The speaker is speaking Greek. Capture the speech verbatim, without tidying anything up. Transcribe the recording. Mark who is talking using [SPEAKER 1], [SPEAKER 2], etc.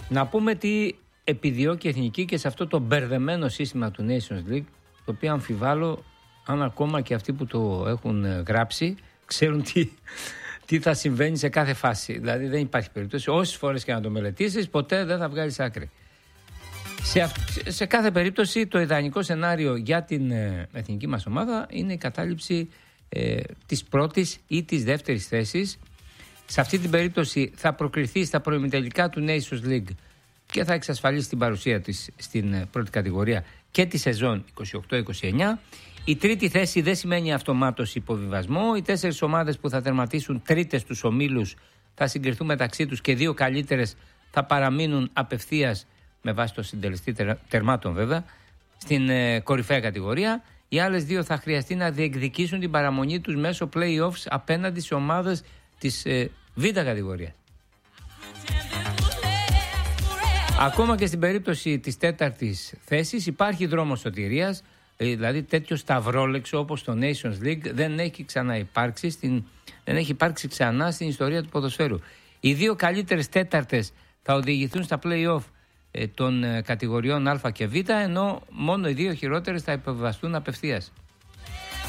[SPEAKER 1] Να πούμε τι επιδιώκει η Εθνική και σε αυτό το μπερδεμένο σύστημα του Nations League, το οποίο αμφιβάλλω αν ακόμα και αυτοί που το έχουν γράψει ξέρουν τι, τι θα συμβαίνει σε κάθε φάση. Δηλαδή δεν υπάρχει περίπτωση, όσες φορές και να το μελετήσεις, ποτέ δεν θα βγάλεις άκρη. Σε, σε κάθε περίπτωση το ιδανικό σενάριο για την ε, εθνική μας ομάδα είναι η κατάληψη ε, της πρώτης ή της δεύτερης θέσης. Σε αυτή την περίπτωση θα προκριθεί στα προημιτελικά του Nations League και θα εξασφαλίσει την παρουσία της στην πρώτη κατηγορία και τη σεζόν είκοσι οκτώ είκοσι εννιά. Η τρίτη θέση δεν σημαίνει αυτομάτως υποβιβασμό. Οι τέσσερις ομάδες που θα τερματίσουν τρίτες στους ομίλους θα συγκριθούν μεταξύ τους και δύο καλύτερες θα παραμείνουν απευθείας, με βάση το συντελεστή τερμάτων βέβαια, στην ε, κορυφαία κατηγορία. Οι άλλες δύο θα χρειαστεί να διεκδικήσουν την παραμονή τους μέσω play-offs απέναντι σε ομάδες της ε, β' κατηγορίας. Ακόμα και στην περίπτωση της τέταρτης θέσης υπάρχει δρόμος σωτηρίας, δηλαδή τέτοιο σταυρόλεξο όπως το Nations League δεν έχει ξαναυπάρξει στην, δεν έχει υπάρξει ξανά στην ιστορία του ποδοσφαίρου. Οι δύο καλύτερες τέταρτες θα οδηγηθούν στα play-off των κατηγοριών Α και Β, ενώ μόνο οι δύο χειρότερες θα υποβιβαστούν απευθείας.